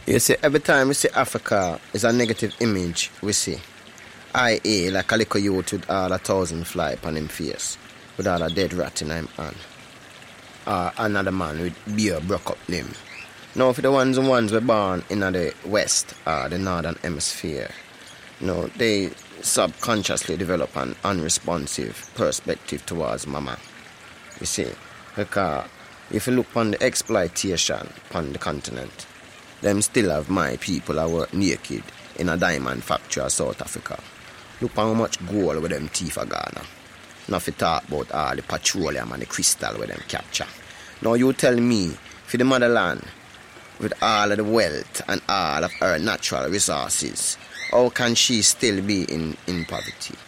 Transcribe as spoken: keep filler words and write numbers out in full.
You see, every time we see Africa, is a negative image we see. I A, like a little youth with all a thousand fly upon him face, with all a dead rat in him hand. Or another man with beer broke up limb. Now, for the ones and ones were born in the west or the northern hemisphere, you know, they subconsciously develop an unresponsive perspective towards mama. You see, because if you look on the exploitation on the continent, them still have my people that work naked in a diamond factory of South Africa. Look how much gold with them teeth are Ghana. Now if you talk about all the petroleum and the crystal with them capture. Now you tell me, for the motherland, with all of the wealth and all of her natural resources, how can she still be in, in poverty?